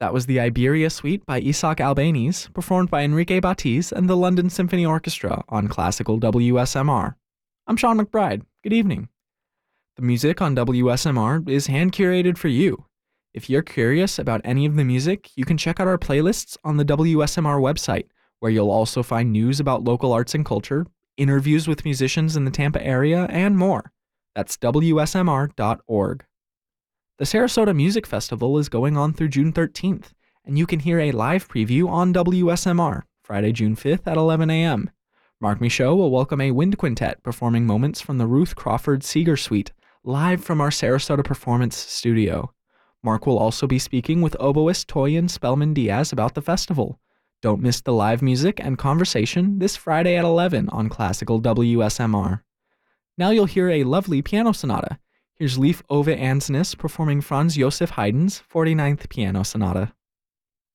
That was the Iberia Suite by Isaac Albeniz, performed by Enrique Batiz and the London Symphony Orchestra on classical WSMR. I'm Sean McBride. Good evening. The music on WSMR is hand-curated for you. If you're curious about any of the music, you can check out our playlists on the WSMR website, where you'll also find news about local arts and culture, interviews with musicians in the Tampa area, and more. That's WSMR.org. The Sarasota Music Festival is going on through June 13th, and you can hear a live preview on WSMR, Friday, June 5th at 11 a.m. Mark Michaud will welcome a wind quintet performing moments from the Ruth Crawford Seeger Suite, live from our Sarasota Performance Studio. Mark will also be speaking with oboist Toyin Spellman Diaz about the festival. Don't miss the live music and conversation this Friday at 11 on Classical WSMR. Now you'll hear a lovely piano sonata. Here's Leif Ove Ansnes performing Franz Josef Haydn's 49th Piano Sonata.